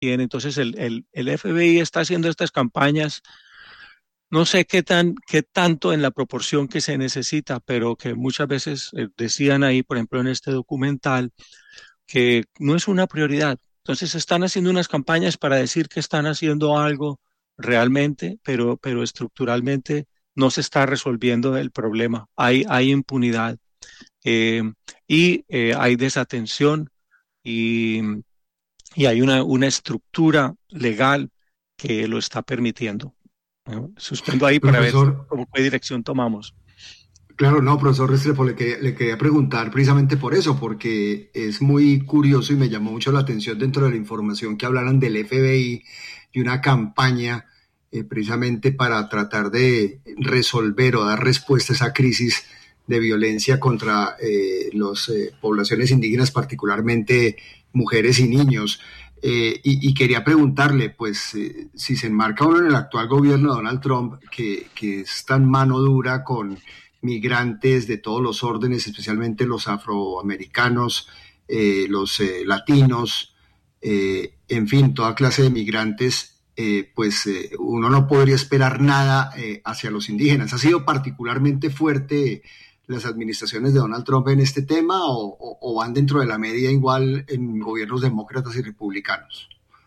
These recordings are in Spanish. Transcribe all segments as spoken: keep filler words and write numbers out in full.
tiene. Entonces el, el, el F B I está haciendo estas campañas, no sé qué tan, qué tanto en la proporción que se necesita, pero que muchas veces eh, decían ahí, por ejemplo, en este documental, que no es una prioridad. Entonces están haciendo unas campañas para decir que están haciendo algo realmente, pero, pero estructuralmente no se está resolviendo el problema. Hay, hay impunidad eh, y eh, hay desatención y, y hay una, una estructura legal que lo está permitiendo, ¿no? Suspendo ahí para ver Profesor, cómo qué dirección tomamos. claro, no, profesor Restrepo, le, que- le quería preguntar precisamente por eso, porque es muy curioso y me llamó mucho la atención dentro de la información que hablaran del F B I y una campaña eh, precisamente para tratar de resolver o dar respuesta a esa crisis de violencia contra eh, las eh, poblaciones indígenas, particularmente mujeres y niños. Eh, y, y, quería preguntarle, pues, eh, si se enmarca uno en el actual gobierno de Donald Trump, que, que es tan mano dura con migrantes de todos los órdenes, especialmente los afroamericanos, eh, los eh, latinos, eh, en fin, toda clase de migrantes, eh, pues eh, uno no podría esperar nada eh, hacia los indígenas. ¿Ha sido particularmente fuerte las administraciones de Donald Trump en este tema o, o, o van dentro de la media igual en gobiernos demócratas y republicanos?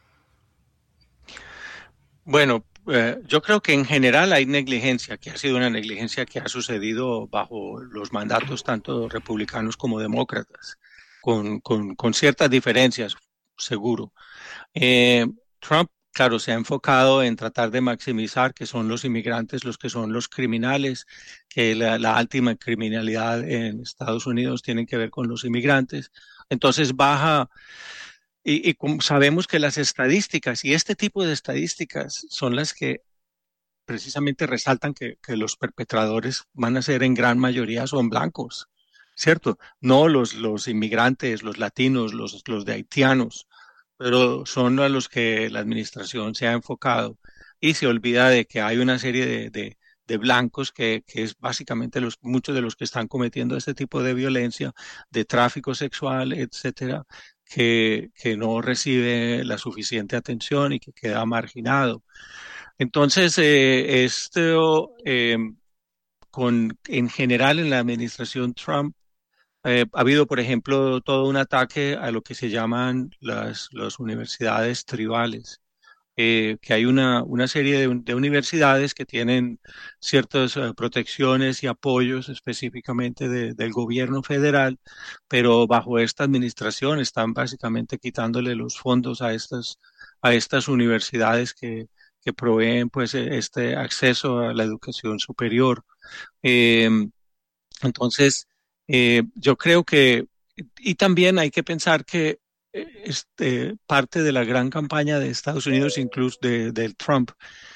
Bueno, eh, yo creo que en general hay negligencia, que ha sido una negligencia que ha sucedido bajo los mandatos tanto republicanos como demócratas, con, con, con ciertas diferencias, seguro. Eh, Trump, claro, se ha enfocado en tratar de maximizar que son los inmigrantes los que son los criminales, que la, la última criminalidad en Estados Unidos tiene que ver con los inmigrantes. Entonces baja y, y como sabemos que las estadísticas y este tipo de estadísticas son las que precisamente resaltan que, que los perpetradores van a ser en gran mayoría son blancos, ¿cierto? No los, los inmigrantes, los latinos, los, los de haitianos, pero son a los que la administración se ha enfocado y se olvida de que hay una serie de, de, de blancos que, que, es básicamente los, muchos de los que están cometiendo este tipo de violencia, de tráfico sexual, etcétera, que, que no recibe la suficiente atención y que queda marginado. Entonces, eh, esto eh, con, en general en la administración Trump eh, ha habido, por ejemplo, todo un ataque a lo que se llaman las, las universidades tribales, eh, que hay una, una serie de, de universidades que tienen ciertas eh, protecciones y apoyos específicamente de- del gobierno federal, pero bajo esta administración están básicamente quitándole los fondos a estas, a estas universidades que, que proveen pues e- este acceso a la educación superior. Eh, entonces, eh, yo creo que, y también hay que pensar que eh, este, parte de la gran campaña de Estados Unidos, incluso de, del Trump,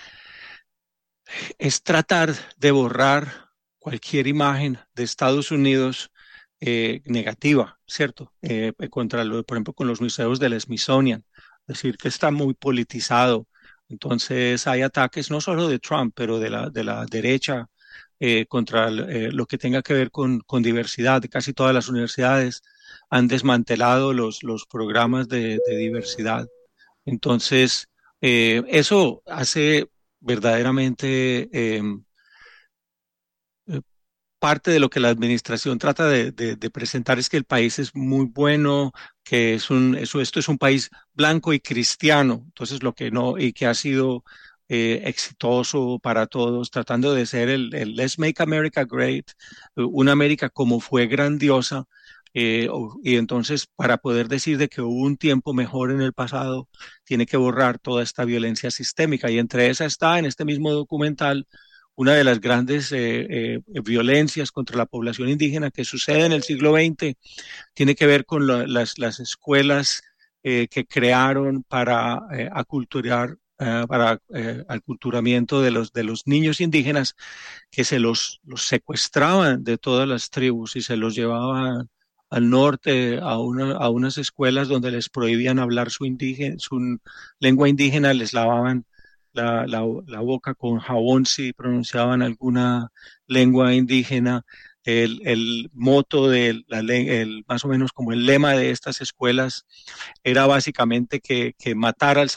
es tratar de borrar cualquier imagen de Estados Unidos eh, negativa, ¿cierto? Eh, contra, lo, por ejemplo, con los museos del Smithsonian, decir que está muy politizado. Entonces hay ataques no solo de Trump, pero de la, de la derecha eh, contra eh, lo que tenga que ver con, con diversidad. Casi todas las universidades han desmantelado los, los programas de, de diversidad. Entonces, eh, eso hace verdaderamente eh, parte de lo que la administración trata de, de, de, presentar es que el país es muy bueno, que es un, eso, esto es un país blanco y cristiano, entonces lo que no, y que ha sido eh, exitoso para todos, tratando de ser el, el Let's Make America Great, una América como fue grandiosa, eh, y entonces para poder decir de que hubo un tiempo mejor en el pasado, tiene que borrar toda esta violencia sistémica, y entre esas está en este mismo documental una de las grandes eh, eh, violencias contra la población indígena que sucede en el siglo veinte, tiene que ver con la, las, las, escuelas eh, que crearon para eh, aculturar, uh, para eh, aculturamiento de los, de los niños indígenas, que se los, los secuestraban de todas las tribus y se los llevaban al norte a, una, a unas escuelas donde les prohibían hablar su, indígena, su lengua indígena, les lavaban la, la, la boca con jabón si pronunciaban alguna lengua indígena, El, el moto de la ley, el, más o menos como el lema de estas escuelas era básicamente que, que matar al